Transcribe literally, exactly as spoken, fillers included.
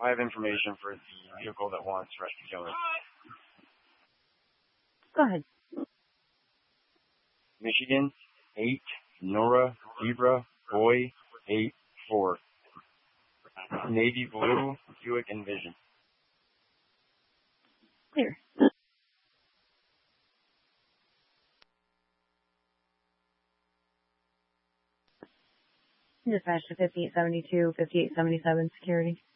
I have information for the vehicle that wants rescue killing. Go ahead. Michigan, eight, Nora, Zebra, Boy, eight, four. Navy Blue, Buick Envision. Clear. Dispatch to fifty-eight seventy-two, fifty-eight seventy-seven security.